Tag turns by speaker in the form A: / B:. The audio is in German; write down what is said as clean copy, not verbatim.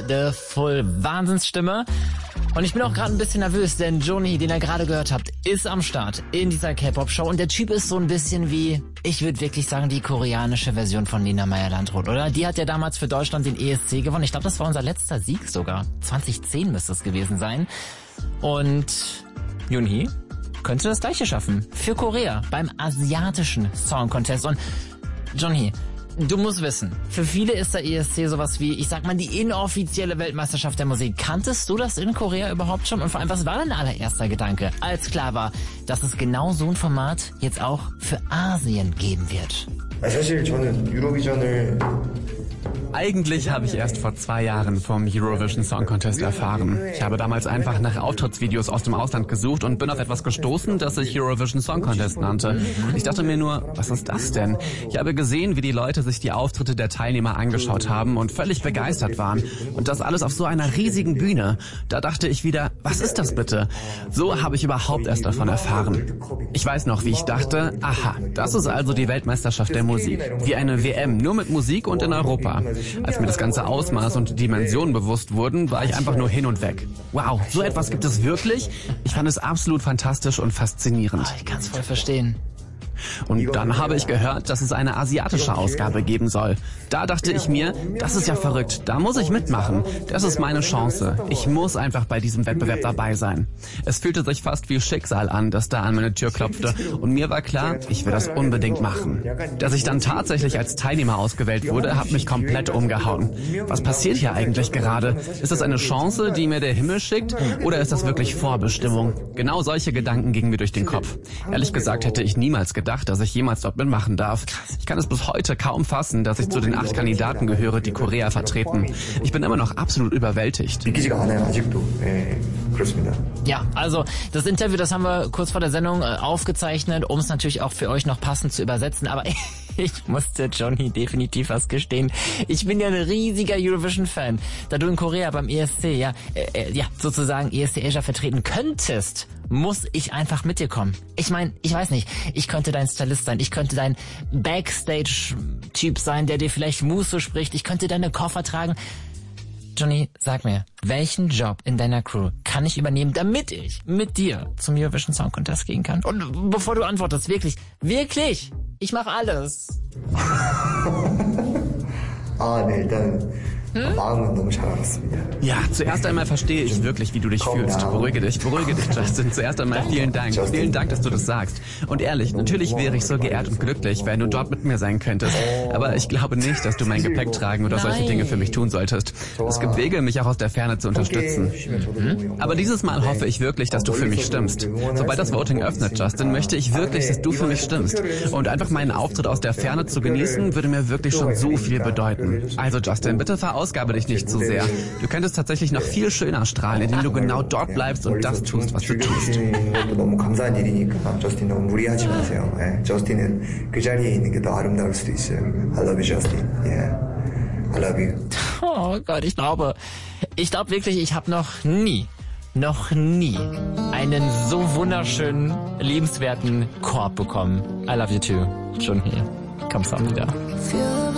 A: The Full. Wahnsinnsstimme. Und ich bin auch gerade ein bisschen nervös, denn Johnny, den ihr gerade gehört habt, ist am Start in dieser K-Pop-Show. Und der Typ ist so ein bisschen wie, ich würde wirklich sagen, die koreanische Version von Lena Meyer-Landrut, oder? Die hat ja damals für Deutschland den ESC gewonnen. Ich glaube, das war unser letzter Sieg sogar. 2010 müsste es gewesen sein. Und Yoonhee könnte das Gleiche schaffen. Für Korea beim asiatischen Song Contest. Und Johnny, du musst wissen, für viele ist der ESC sowas wie, ich sag mal, die inoffizielle Weltmeisterschaft der Musik. Kanntest du das in Korea überhaupt schon? Und vor allem, was war dein allererster Gedanke, als klar war, dass es genau so ein Format jetzt auch für Asien geben wird?
B: Eigentlich habe ich erst vor 2 Jahren vom Eurovision Song Contest erfahren. Ich habe damals einfach nach Auftrittsvideos aus dem Ausland gesucht und bin auf etwas gestoßen, das sich Eurovision Song Contest nannte. Ich dachte mir nur, was ist das denn? Ich habe gesehen, wie die Leute sich die Auftritte der Teilnehmer angeschaut haben und völlig begeistert waren. Und das alles auf so einer riesigen Bühne. Da dachte ich wieder, was ist das bitte? So habe ich überhaupt erst davon erfahren. Ich weiß noch, wie ich dachte, aha, das ist also die Weltmeisterschaft der Musik. Wie eine WM, nur mit Musik und in Europa. Als mir das ganze Ausmaß und die Dimensionen bewusst wurden, war ich einfach nur hin und weg. Wow, so etwas gibt es wirklich? Ich fand es absolut fantastisch und faszinierend.
A: Ich kann es voll verstehen.
B: Und dann habe ich gehört, dass es eine asiatische Ausgabe geben soll. Da dachte ich mir, das ist ja verrückt, da muss ich mitmachen. Das ist meine Chance. Ich muss einfach bei diesem Wettbewerb dabei sein. Es fühlte sich fast wie Schicksal an, das da an meine Tür klopfte. Und mir war klar, ich will das unbedingt machen. Dass ich dann tatsächlich als Teilnehmer ausgewählt wurde, hat mich komplett umgehauen. Was passiert hier eigentlich gerade? Ist das eine Chance, die mir der Himmel schickt? Oder ist das wirklich Vorbestimmung? Genau solche Gedanken gingen mir durch den Kopf. Ehrlich gesagt hätte ich niemals gedacht, dass ich jemals dort mitmachen darf. Ich kann es bis heute kaum fassen, dass ich zu den 8 Kandidaten gehöre, die Korea vertreten. Ich bin immer noch absolut überwältigt.
A: Ja, also das Interview, das haben wir kurz vor der Sendung aufgezeichnet, um es natürlich auch für euch noch passend zu übersetzen, aber ich musste Johnny definitiv was gestehen. Ich bin ja ein riesiger Eurovision-Fan. Da du in Korea beim ESC, sozusagen ESC Asia vertreten könntest, muss ich einfach mit dir kommen. Ich meine, ich weiß nicht, ich könnte dein Stylist sein, ich könnte dein Backstage-Typ sein, der dir vielleicht Musso spricht, ich könnte deine Koffer tragen. Johnny, sag mir, welchen Job in deiner Crew kann ich übernehmen, damit ich mit dir zum Eurovision Song Contest gehen kann? Und bevor du antwortest, wirklich, ich mache alles.
B: Ja, zuerst einmal verstehe ich wirklich, wie du dich fühlst. Beruhige dich, Justin. Zuerst einmal vielen Dank. Vielen Dank, dass du das sagst. Und ehrlich, natürlich wäre ich so geehrt und glücklich, wenn du dort mit mir sein könntest. Aber ich glaube nicht, dass du mein Gepäck tragen oder solche Dinge für mich tun solltest. Es gibt Wege, mich auch aus der Ferne zu unterstützen. Aber dieses Mal hoffe ich wirklich, dass du für mich stimmst. Sobald das Voting öffnet, Justin, möchte ich wirklich, dass du für mich stimmst. Und einfach meinen Auftritt aus der Ferne zu genießen, würde mir wirklich schon so viel bedeuten. Also Justin, bitte verausgabe dich nicht zu sehr. Du könntest tatsächlich noch viel schöner strahlen, indem du genau dort bleibst und das tust, was du tust.
A: Oh Gott, ich glaube wirklich, ich habe noch nie einen so wunderschönen, liebenswerten Korb bekommen. I love you too. Schon hier. Kommst du auch wieder.